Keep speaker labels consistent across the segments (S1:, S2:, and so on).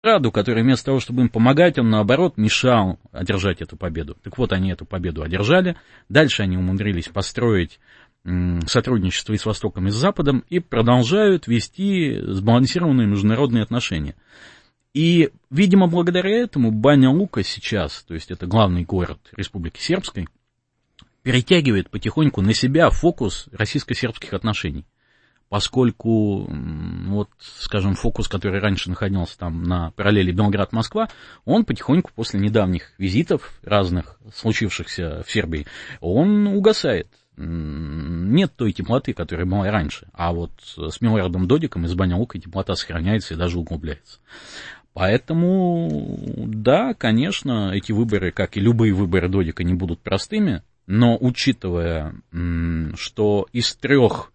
S1: Раду, который вместо того, чтобы им помогать, он, наоборот, мешал одержать эту победу. Так вот, они эту победу одержали. Дальше они умудрились построить сотрудничество и с Востоком, и с Западом, и продолжают вести сбалансированные международные отношения. И, видимо, благодаря этому Баня-Лука сейчас, то есть это главный город Республики Сербской, перетягивает потихоньку на себя фокус российско-сербских отношений. Поскольку, вот, скажем, фокус, который раньше находился там на параллели Белград-Москва, он потихоньку после недавних визитов разных, случившихся в Сербии, он угасает. Нет той теплоты, которая была раньше. А вот с Милорадом Додиком из Баня-Лукой теплота сохраняется и даже углубляется. Поэтому, да, конечно, эти выборы, как и любые выборы Додика, не будут простыми, но учитывая, что из 3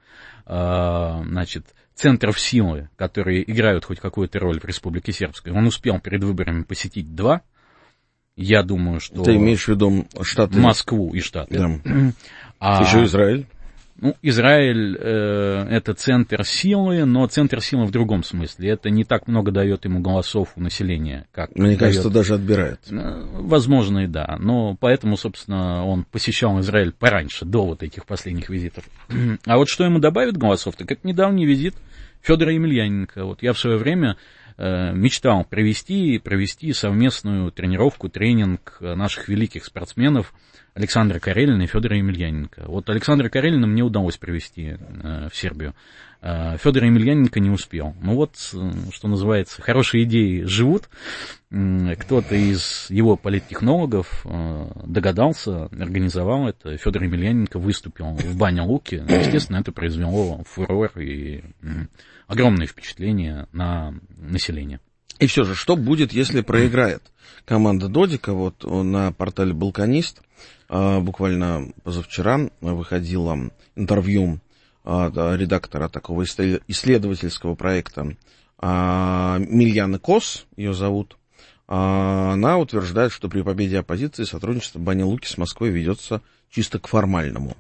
S1: центров силы, которые играют хоть какую-то роль в Республике Сербской, он успел перед выборами посетить 2. Я думаю, что...
S2: Ты имеешь в виду Штаты?
S1: Москву и Штаты.
S2: Да. Еще Израиль?
S1: Ну, Израиль это центр силы, но центр силы в другом смысле. Это не так много дает ему голосов у населения, как...
S2: Мне кажется, даже отбирает.
S1: Возможно, и да. Но поэтому, собственно, он посещал Израиль пораньше, до вот этих последних визитов. А вот что ему добавит голосов, так это недавний визит Федора Емельяненко. Вот я в свое время мечтал провести совместную тренировку, тренинг наших великих спортсменов Александра Карелина и Федора Емельяненко. Вот Александра Карелина мне удалось привезти в Сербию. Федора Емельяненко не успел. Ну вот, что называется, хорошие идеи живут. Кто-то из его политтехнологов догадался, организовал это. Федор Емельяненко выступил в Баня-Луке. Естественно, это произвело фурор и огромное впечатление на население.
S2: И все же, что будет, если проиграет команда Додика? Вот на портале «Балканист» буквально позавчера выходило интервью редактора такого исследовательского проекта Мильяны Кос, ее зовут. Она утверждает, что при победе оппозиции сотрудничество Баня-Луки с Москвой ведется чисто к формальному.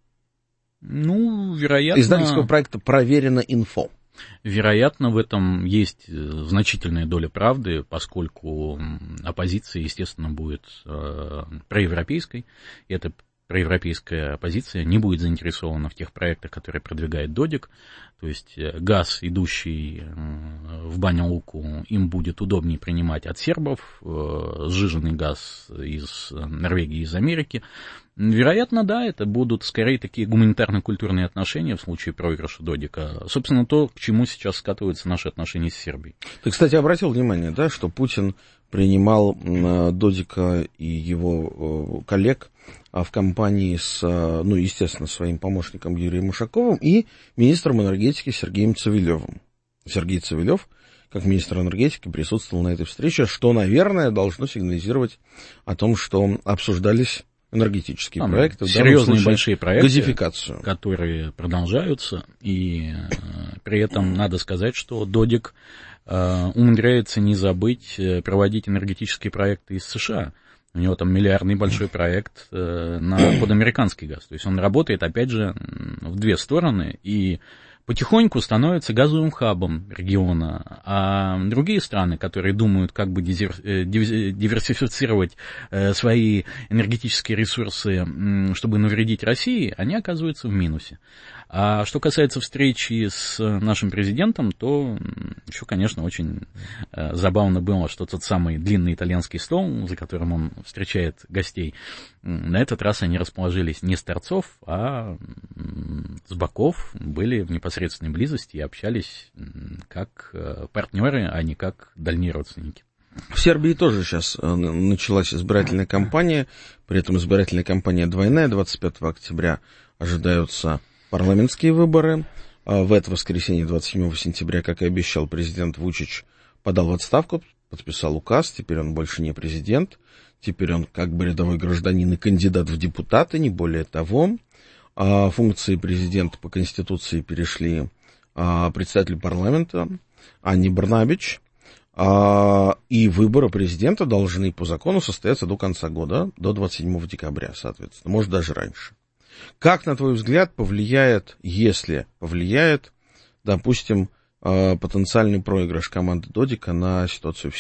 S1: Ну, вероятно...
S2: Издательского проекта «Проверено инфо».
S1: Вероятно, в этом есть значительная доля правды, поскольку оппозиция, естественно, будет проевропейской. И эта проевропейская оппозиция не будет заинтересована в тех проектах, которые продвигает Додик. То есть газ, идущий в Баня-Луку, им будет удобнее принимать от сербов, сжиженный газ из Норвегии, из Америки. Вероятно, да, это будут скорее такие гуманитарно-культурные отношения в случае проигрыша Додика. Собственно, то, к чему сейчас скатываются наши отношения с Сербией.
S2: Ты, кстати, обратил внимание, да, что Путин принимал Додика и его коллег в компании с, ну, естественно, своим помощником Юрием Ушаковым и министром энергетики Сергеем Цивилевым. Сергей Цивилев, как министр энергетики, присутствовал на этой встрече, что, наверное, должно сигнализировать о том, что обсуждались энергетические проекты,
S1: серьезные большие проекты,
S2: газификацию,
S1: которые продолжаются, и при этом надо сказать, что Додик умудряется не забыть проводить энергетические проекты из США. У него там миллиардный большой проект под американский газ. То есть он работает, опять же, в 2 стороны, и потихоньку становится газовым хабом региона. А другие страны, которые думают, как бы диверсифицировать свои энергетические ресурсы, чтобы навредить России, они оказываются в минусе. А что касается встречи с нашим президентом, то еще, конечно, очень забавно было, что тот самый длинный итальянский стол, за которым он встречает гостей, на этот раз они расположились не с торцов, а с боков, были в непосредственной близости и общались как партнеры, а не как дальние родственники.
S2: В Сербии тоже сейчас началась избирательная кампания, при этом избирательная кампания двойная. 25 октября ожидаются парламентские выборы. В это воскресенье, 27 сентября, как и обещал, президент Вучич подал в отставку, подписал указ, теперь он больше не президент, теперь он как бы рядовой гражданин и кандидат в депутаты, не более того. Функции президента по Конституции перешли председателю парламента Анне Брнабич, и выборы президента должны по закону состояться до конца года, до 27 декабря, соответственно, может даже раньше. Как, на твой взгляд, повлияет, если повлияет, допустим, потенциальный проигрыш команды Додика на ситуацию в Сирии?